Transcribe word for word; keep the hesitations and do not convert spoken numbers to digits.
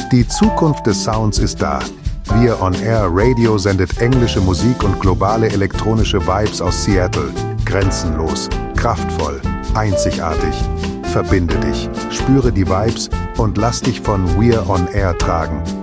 Die Zukunft des Sounds ist da. We're on Air Radio sendet englische Musik und globale elektronische Vibes aus Seattle. Grenzenlos, kraftvoll, einzigartig. Verbinde dich, spüre die Vibes und lass dich von We're on Air tragen.